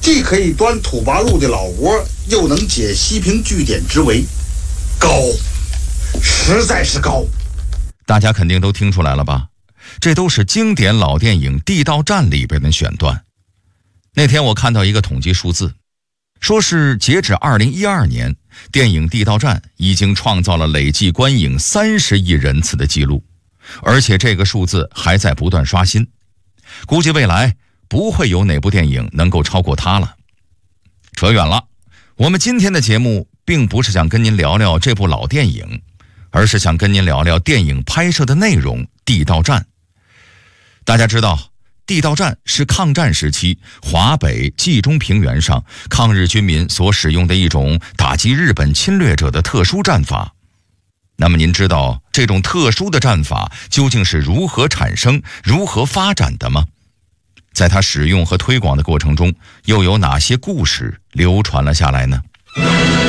既可以端土八路的老窝，又能解西平据点之围，高，实在是高。 大家肯定都听出来了吧？这都是经典老电影《地道战》里边的选段。那天我看到一个统计数字，说是截止2012年，电影《地道战》已经创造了累计观影30亿人次的记录，而且这个数字还在不断刷新，估计未来不会有哪部电影能够超过它了。扯远了，我们今天的节目并不是想跟您聊聊这部老电影，而是想跟您聊聊电影拍摄的内容《地道战》。大家知道，地道战是抗战时期华北冀中平原上抗日军民所使用的一种打击日本侵略者的特殊战法。那么您知道这种特殊的战法究竟是如何产生、如何发展的吗？在它使用和推广的过程中，又有哪些故事流传了下来呢？